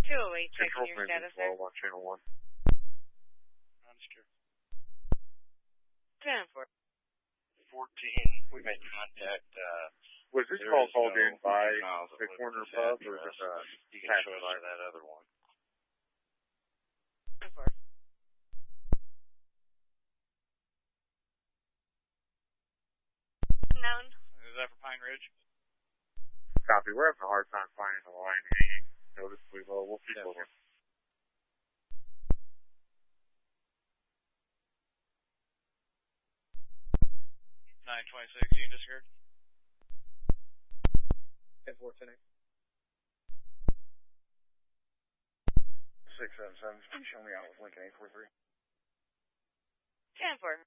208, checking your status there. On channel 1. Unsecure. 10-4. 14, we made contact. Was this call called in by the corner pub or just you can show us that other one? 10-4. Known. Is that for Pine Ridge? Copy. We're having a hard time finding the line. Noticeably low. We'll keep over. 926, you discard? 10-4, 10-8. 677, show me out with Lincoln 843. 10-4.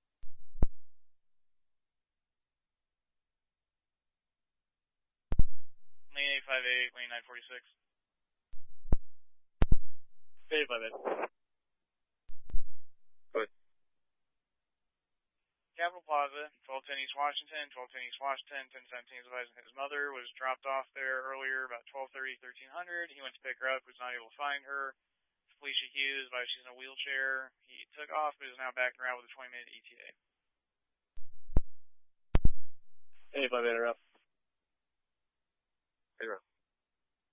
Lane 858, lane 946. 858. Good. Capitol Plaza, 1210 East Washington, 1210 East Washington, 1017 is advising his mother was dropped off there earlier about 1230, 1300. He went to pick her up, was not able to find her. Felicia Hughes, advised she's in a wheelchair. He took off, but is now backing around with a 20-minute ETA. 858 up. 8 up.